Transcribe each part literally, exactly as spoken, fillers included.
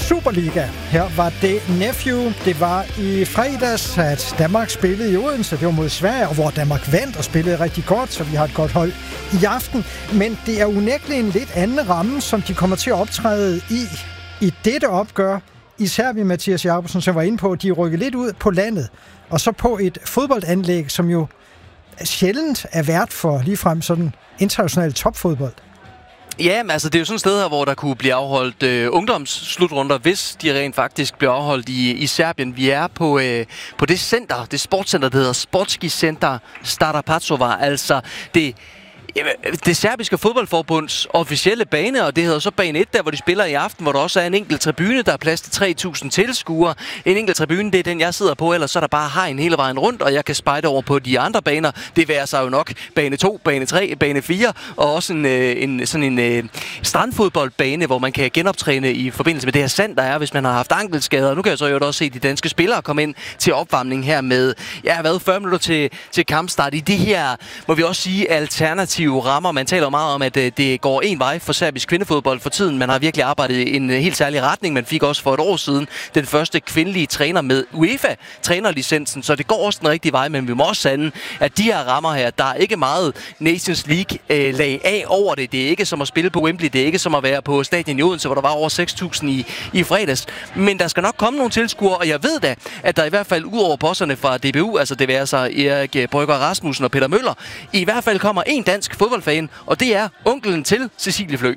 Superliga. Her var det Nephew. Det var i fredags, at Danmark spillede i Odense. Det var mod Sverige, og hvor Danmark vandt og spillede rigtig godt, så vi har et godt hold i aften. Men det er unægteligt en lidt anden ramme, som de kommer til at optræde i i dette opgør. Især vi, Mathias Jacobsen, som var inde på, at de rykker lidt ud på landet, og så på et fodboldanlæg, som jo sjældent er vært for ligefrem sådan international topfodbold. Ja, men altså det er jo sådan et sted her, hvor der kunne blive afholdt øh, ungdomsslutrunder, hvis de rent faktisk bliver afholdt i, i Serbien. Vi er på, øh, på det center, det sportscenter, der hedder Sportski Center Stara Pacova, altså det... Det serbiske fodboldforbunds officielle bane, og det hedder så bane et, der hvor de spiller i aften, hvor der også er en enkelt tribune, der er plads til tre tusind tilskuere. En enkelt tribune, det er den, jeg sidder på, ellers så er der bare hegn hele vejen rundt, og jeg kan spejde over på de andre baner. Det værer sig jo nok bane to, bane tre, bane fire, og også en, en, sådan en en strandfodboldbane, hvor man kan genoptræne i forbindelse med det her sand, der er, hvis man har haft ankelskader. Nu kan jeg så jo også se de danske spillere komme ind til opvarmning her med, ja, hvad, fyrre minutter til, til kampstart i det her, må vi også sige, alternativ rammer. Man taler meget om, at det går en vej for serbisk kvindefodbold for tiden. Man har virkelig arbejdet i en helt særlig retning. Man fik også for et år siden den første kvindelige træner med UEFA-trænerlicensen, så det går også den rigtige vej, men vi må også sande, at de her rammer her, der er ikke meget Nations League-lag af over det. Det er ikke som at spille på Wembley, det er ikke som at være på stadion i Odense, hvor der var over seks tusind i, i fredags. Men der skal nok komme nogle tilskuere, og jeg ved da, at der i hvert fald ud over bosserne fra D B U, altså det vil altså Erik Brygger Rasmussen og Peter Møller, i hvert fald kommer en dansk fodboldfan, og det er onkelen til Cecilie Flø.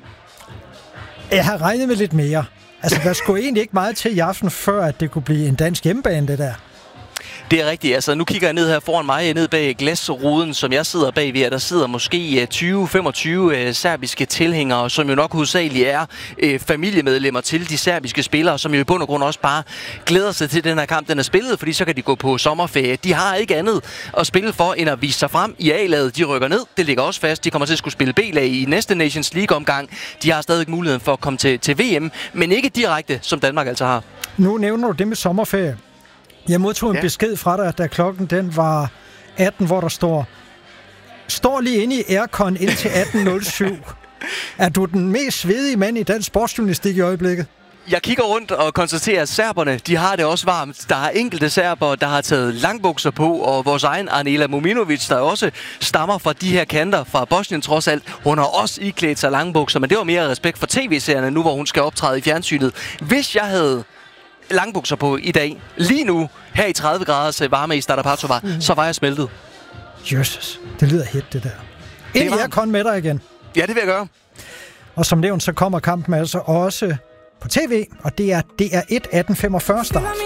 Jeg har regnet med lidt mere. Altså, der skulle egentlig ikke meget til i aften, før at det kunne blive en dansk hjemmebane, det der. Det er rigtigt. Altså, nu kigger jeg ned her foran mig, ned bag glasruden, som jeg sidder bagved, og der sidder måske tyve til femogtyve uh, serbiske tilhængere, som jo nok hovedsageligt er uh, familiemedlemmer til de serbiske spillere, som jo i bund og grund også bare glæder sig til den her kamp, den er spillet, fordi så kan de gå på sommerferie. De har ikke andet at spille for, end at vise sig frem i A-laget. De rykker ned, det ligger også fast. De kommer til at skulle spille B-lag i næste Nations League-omgang. De har stadig muligheden for at komme til, til V M, men ikke direkte, som Danmark altså har. Nu nævner du det med sommerferie. Jeg modtog en ja. besked fra dig, da klokken den var atten, hvor der står, står lige inde i aircon indtil atten nul syv. Er du den mest svedige mand i dansk sportsjournalistik i øjeblikket? Jeg kigger rundt og konstaterer, at serberne, de har det også varmt. Der er enkelte serber, der har taget langbukser på, og vores egen Anela Mominovic, der også stammer fra de her kanter fra Bosnien trods alt, hun har også iklædt sig langbukser, men det var mere respekt for tv-serierne nu, hvor hun skal optræde i fjernsynet. Hvis jeg havde langbukser på i dag, lige nu, her i tredive graders varme i Stara Pacova, mm. så var jeg smeltet. Jesus, det lyder hit, det der. Ind i aircon med dig igen. Ja, det vil jeg gøre. Og som nævnt, så kommer kampen altså også på tv, og det er D R et atten femogfyrre start.